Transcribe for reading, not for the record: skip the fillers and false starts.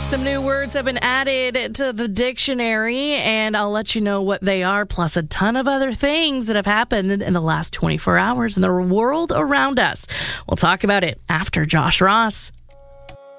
Some new words have been added to the dictionary, and I'll let you know what they are, plus a ton of other things that have happened in the last 24 hours in the world around us. We'll talk about it after Josh Ross.